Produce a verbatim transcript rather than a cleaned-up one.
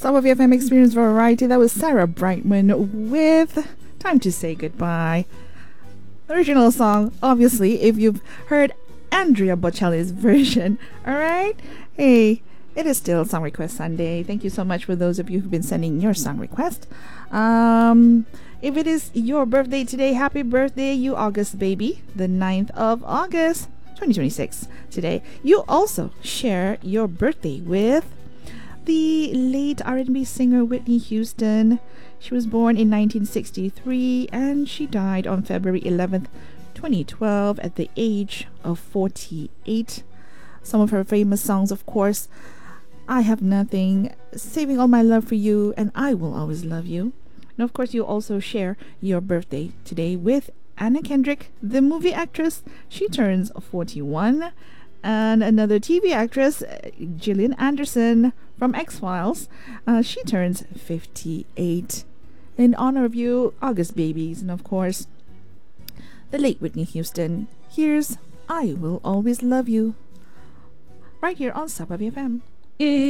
Some of your F M Experience Variety. That was Sarah Brightman with Time to Say Goodbye. Original song, obviously, if you've heard Andrea Bocelli's version. Alright? Hey, it is still Song Request Sunday. Thank you so much for those of you who've been sending your song request. Um, if it is your birthday today, happy birthday, you August baby, the ninth of August, twenty twenty-six. Today, you also share your birthday with the late R and B singer Whitney Houston. She was born in nineteen sixty-three and she died on February eleventh, twenty twelve at the age of forty-eight. Some of her famous songs, of course, I Have Nothing, Saving All My Love for You, and I Will Always Love You. And of course, you also share your birthday today with Anna Kendrick, the movie actress. She turns forty-one. And another T V actress, Gillian Anderson from X-Files, uh, she turns fifty-eight. In honor of you, August babies, and of course, the late Whitney Houston. Here's I Will Always Love You, right here on Sub F M.